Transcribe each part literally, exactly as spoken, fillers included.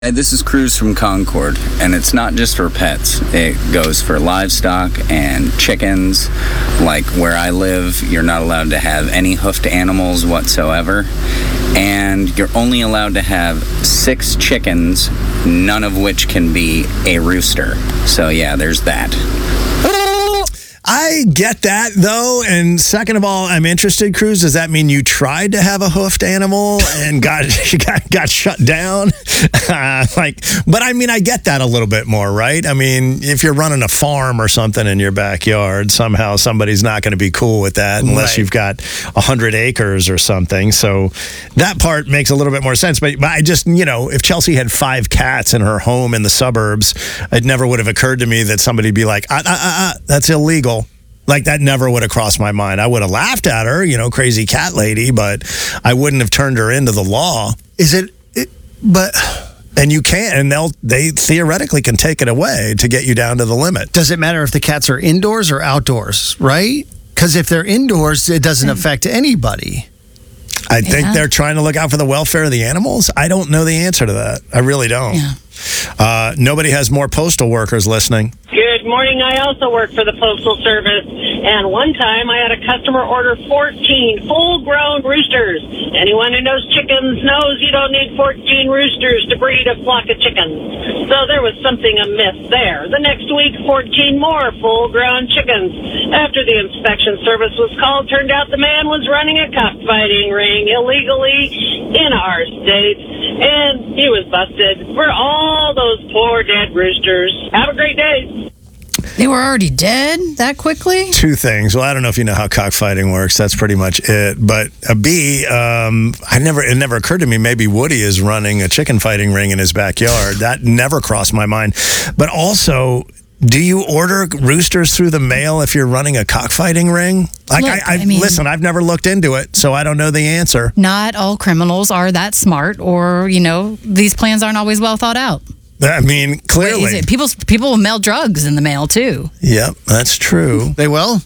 Hey, this is Cruz from Concord, and it's not just for pets. It goes for livestock and chickens. Like where I live, you're not allowed to have any hoofed animals whatsoever, and you're only allowed to have six chickens, none of which can be a rooster. So yeah, there's that. I get that, though. And second of all, I'm interested, Cruz. Does that mean you tried to have a hoofed animal and got got, got shut down? Uh, like, but I mean, I get that a little bit more, right? I mean, if you're running a farm or something in your backyard, somehow somebody's not going to be cool with that unless Right. you've got one hundred acres or something. So that part makes a little bit more sense. But, but I just, you know, if Chelsea had five cats in her home in the suburbs, it never would have occurred to me that somebody would be like, ah, ah, ah, ah, that's illegal. Like, that never would have crossed my mind. I would have laughed at her, you know, crazy cat lady, but I wouldn't have turned her into the law. Is it, it but And you can, and they'll they theoretically can take it away to get you down to the limit. does it matter if the cats are indoors or outdoors, right? Because if they're indoors, it doesn't affect anybody. I think Yeah. they're trying to look out for the welfare of the animals. I don't know the answer to that. I really don't. Yeah. Uh, nobody has more postal workers listening. Good morning. I also work for the Postal Service, and one time I had a customer order fourteen full-grown roosters. Anyone who knows chickens knows you don't need fourteen roosters to breed a flock of chickens. So there was something amiss there. The next week, fourteen more full-grown chickens. After the inspection service was called, turned out the man was running a cockfighting ring illegally in our state, and he was busted for all those poor dead roosters. Have a great day. They were already dead that quickly? Two things. Well, I don't know if you know how cockfighting works. That's pretty much it. But a B, um, I never. It never occurred to me maybe Woody is running a chicken fighting ring in his backyard. That never crossed my mind. But also, do you order roosters through the mail if you're running a cockfighting ring? Like, Look, I, I, I mean- listen, I've never looked into it, so I don't know the answer. Not all criminals are that smart, or, you know, these plans aren't always well thought out. I mean, clearly. Is it, people, people will mail drugs in the mail, too. Yep, that's true. They will?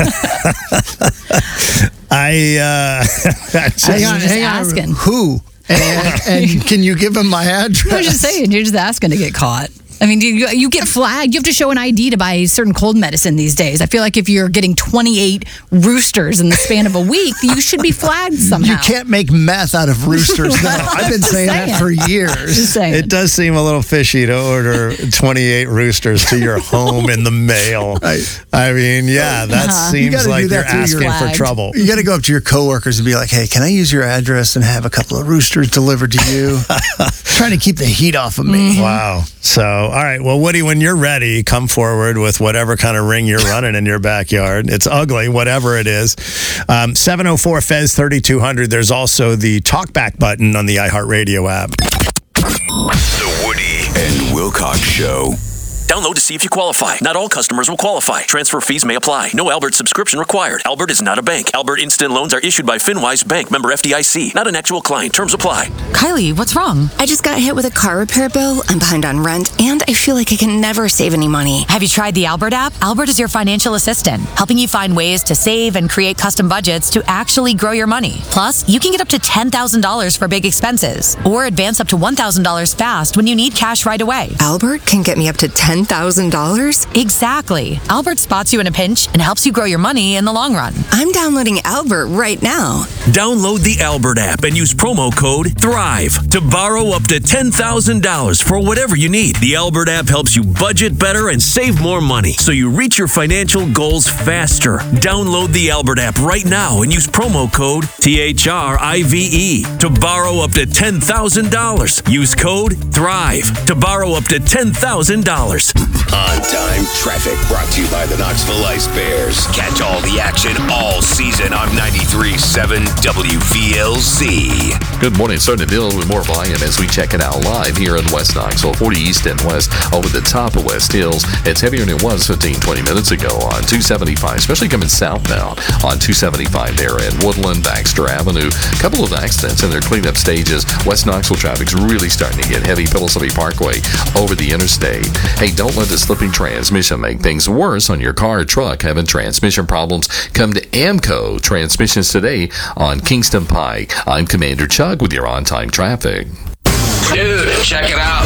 I, uh, Hang on, just hang on. asking. Who? And, and can you give them my address? I was just saying, you're just asking to get caught. I mean, you, you get flagged. You have to show an I D to buy certain cold medicine these days. I feel like if you're getting twenty-eight roosters in the span of a week, you should be flagged somehow. You can't make meth out of roosters. No, I've been saying that for years. Just saying. It does seem a little fishy to order twenty-eight roosters to your home in the mail. Right. I mean, yeah, that Uh-huh. seems You gotta like do that you're through asking your- for Flagged. trouble. You got to go up to your coworkers and be like, "Hey, can I use your address and have a couple of roosters delivered to you?" Trying to keep the heat off of me. Wow. So, all right. Well, Woody, when you're ready, come forward with whatever kind of ring you're running in your backyard. It's ugly, whatever it is. Um, seven oh four F E Z thirty-two hundred. There's also the talkback button on the iHeartRadio app. The Woody and Wilcox Show. Download to see if you qualify. Not all customers will qualify. Transfer fees may apply. No Albert subscription required. Albert is not a bank. Albert Instant Loans are issued by FinWise Bank, member F D I C. Not an actual client. Terms apply. Kylie, what's wrong? I just got hit with a car repair bill. I'm behind on rent, and I feel like I can never save any money. Have you tried the Albert app? Albert is your financial assistant, helping you find ways to save and create custom budgets to actually grow your money. Plus, you can get up to ten thousand dollars for big expenses, or advance up to one thousand dollars fast when you need cash right away. Albert can get me up to ten thousand dollars? Exactly. Albert spots you in a pinch and helps you grow your money in the long run. I'm downloading Albert right now. Download the Albert app and use promo code THRIVE to borrow up to ten thousand dollars for whatever you need. The Albert app helps you budget better and save more money so you reach your financial goals faster. Download the Albert app right now and use promo code T H R I V E to borrow up to ten thousand dollars. Use code THRIVE to borrow up to ten thousand dollars. On-time traffic brought to you by the Knoxville Ice Bears. Catch all the action all season on ninety-three point seven W V L Z. Good morning. Starting to build with more volume as we check it out live here in West Knoxville. forty East and West over the top of West Hills. It's heavier than it was fifteen, twenty minutes ago on two seventy-five, especially coming southbound on two seventy-five there in Woodland, Baxter Avenue. A couple of accidents in their cleanup stages. West Knoxville traffic's really starting to get heavy. Pillsbury Parkway over the interstate. Hey, don't let the slipping transmission make things worse on your car or truck. Having transmission problems? Come to Amco Transmissions today on Kingston Pike. I'm Commander Chuck with your on-time traffic. Dude, check it out.